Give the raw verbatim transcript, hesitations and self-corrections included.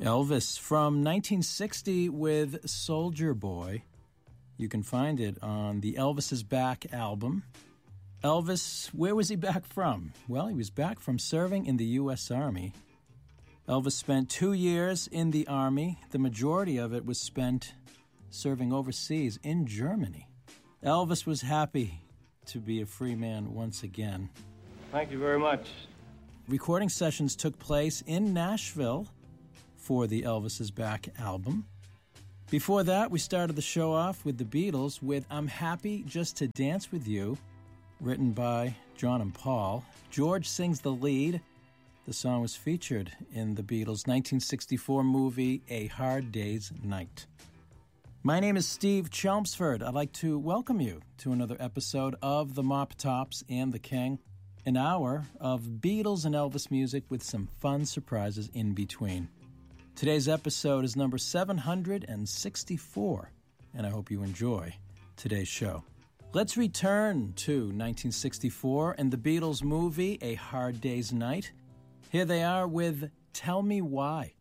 Elvis from nineteen sixty with Soldier Boy. You can find it on the Elvis Is Back album. Elvis, where was he back from? Well, he was back from serving in the U S Army. Elvis spent two years in the Army. The majority of it was spent serving overseas in Germany. Elvis was happy to be a free man once again. Thank you very much. Recording sessions took place in Nashville for the Elvis Is Back album. Before that, we started the show off with the Beatles with I'm Happy Just to Dance With You, written by John and Paul. George sings the lead. The song was featured in the Beatles' nineteen sixty-four movie A Hard Day's Night. My name is Steve Chelmsford. I'd like to welcome you to another episode of The Mop Tops and the King, an hour of Beatles and Elvis music with some fun surprises in between. Today's episode is number seven hundred sixty-four, and I hope you enjoy today's show. Let's return to nineteen sixty-four and the Beatles movie A Hard Day's Night. Here they are with Tell Me Why.